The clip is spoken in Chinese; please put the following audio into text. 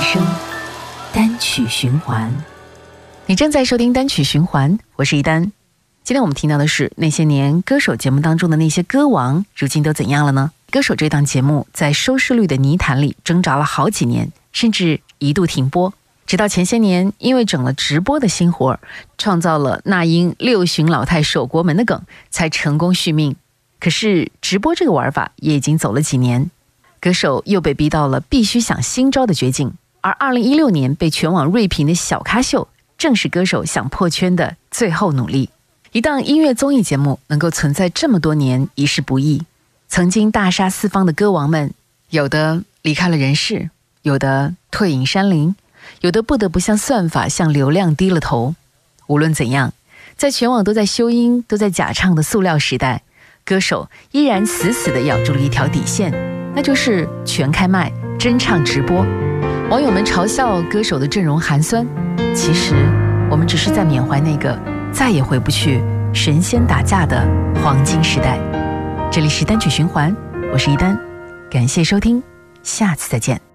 声，单曲循环。 你正在收听单曲循环，我是一丹。今天我们听到的是那些年歌手节目当中的那些歌王，如今都怎样了呢？歌手这档节目在收视率的泥潭里挣扎了好几年，甚至一度停播，直到前些年因为整了直播的新活儿，创造了那英六旬老太守国门的梗，才成功续命。可是直播这个玩法也已经走了几年，歌手又被逼到了必须想新招的绝境。而2016年被全网锐评的小咖秀，正是歌手想破圈的最后努力。一档音乐综艺节目能够存在这么多年，已是不易。曾经大杀四方的歌王们，有的离开了人世，有的退隐山林，有的不得不向算法、向流量低了头。无论怎样，在全网都在修音、都在假唱的塑料时代，歌手依然死死地咬住了一条底线，那就是全开麦、真唱直播。网友们嘲笑歌手的阵容寒酸，其实我们只是在缅怀那个再也回不去神仙打架的黄金时代。这里是单曲循环，我是一丹，感谢收听，下次再见。